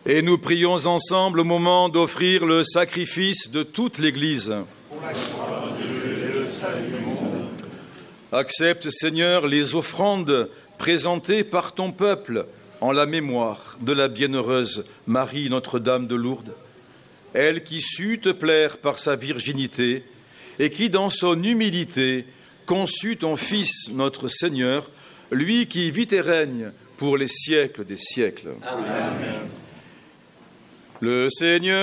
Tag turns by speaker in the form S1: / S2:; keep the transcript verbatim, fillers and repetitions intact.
S1: Et nous prions ensemble au moment d'offrir le sacrifice de toute l'Église.
S2: Pour la gloire de Dieu et le salut du monde.
S1: Accepte, Seigneur, les offrandes présentées par ton peuple en la mémoire de la bienheureuse Marie Notre-Dame de Lourdes, elle qui sut te plaire par sa virginité et qui, dans son humilité, conçut ton Fils, notre Seigneur, lui qui vit et règne pour les siècles des siècles.
S2: Amen.
S1: Le Seigneur